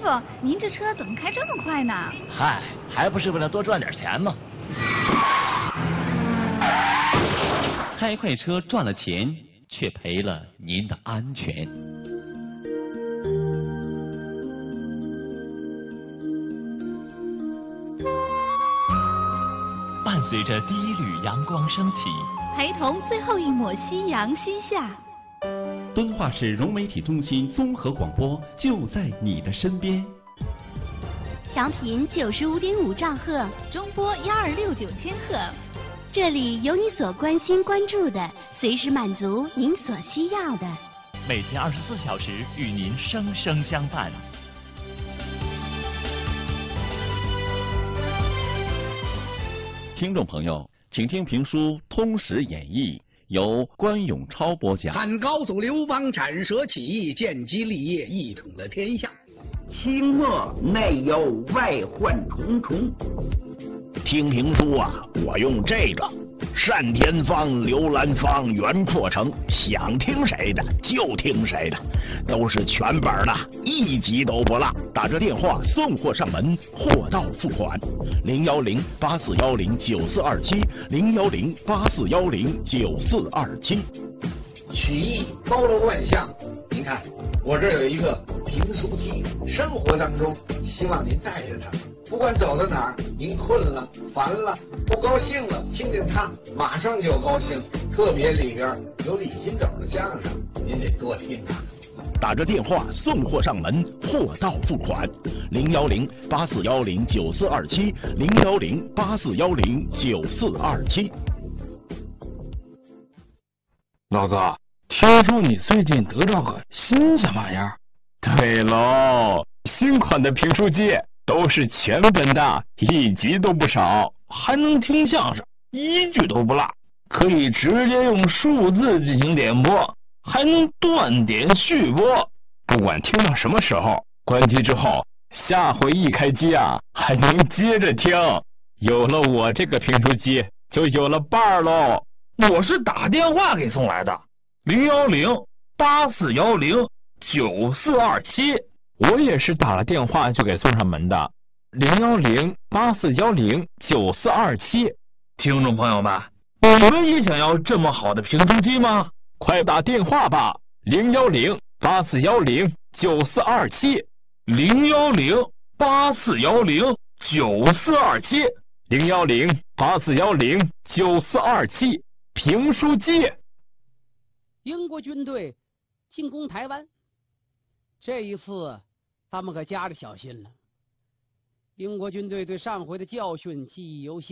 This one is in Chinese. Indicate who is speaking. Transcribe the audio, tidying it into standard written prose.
Speaker 1: 傅，您这车怎么开这么快呢？
Speaker 2: 嗨，还不是为了多赚点钱吗？
Speaker 3: 开快车赚了钱，却赔了您的安全。伴随着第一缕阳光升起，
Speaker 1: 陪同最后一抹夕阳西下。
Speaker 3: 敦化市融媒体中心综合广播就在你的身边。
Speaker 4: 调频95.5兆赫，
Speaker 1: 中波1269千赫。
Speaker 4: 这里有你所关心关注的，随时满足您所需要的。
Speaker 3: 每天24小时与您生生相伴。听众朋友，请听评书《通史演义》，由关永超播讲。
Speaker 5: 汉高祖刘邦斩蛇起义，建基立业，一统了天下。
Speaker 6: 清末内忧外患重重。
Speaker 7: 听评书啊，我用这个单田芳、刘兰芳、袁阔成，想听谁的就听谁的，都是全本的，一集都不落。打这电话送货上门，货到付款。010-8410-9427，010-8410-9427。
Speaker 8: 曲艺包罗万象，您看我这有一个评书机，生活当中希望您带着它，不管走到哪儿，您困了、烦了、不高兴了，听听它，马上就高兴。特别里边有李金斗的相声，您得多听啊。
Speaker 7: 打着电话送货上门，货到付款。010-8410-9427，010-8410-9427。
Speaker 9: 老哥，听说你最近得到个新什么玩意儿？
Speaker 10: 对喽，新款的评书机都是全本的，一集都不少，
Speaker 9: 还能听相声，一句都不落，可以直接用数字进行点播，还能断点续播，
Speaker 10: 不管听到什么时候，关机之后，下回一开机啊，还能接着听。有了我这个评书机，就有了伴儿喽。
Speaker 9: 我是打电话给送来的，010-8410-9427。
Speaker 10: 我也是打了电话就给送上门的，010-8410-9427。
Speaker 9: 听众朋友们，你们也想要这么好的评书机吗？
Speaker 10: 快打电话吧，010-8410-9427，010-8410-9427，评书机。
Speaker 11: 英国军队进攻台湾，这一次他们可加着小心了。英国军队对上回的教训记忆犹新。